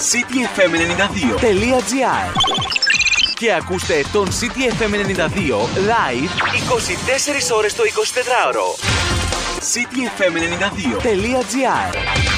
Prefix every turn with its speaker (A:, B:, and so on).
A: cityfm92.gr και ακούστε τον CTFM 92 live 24 ώρες το 24ωρο. cityfm92.gr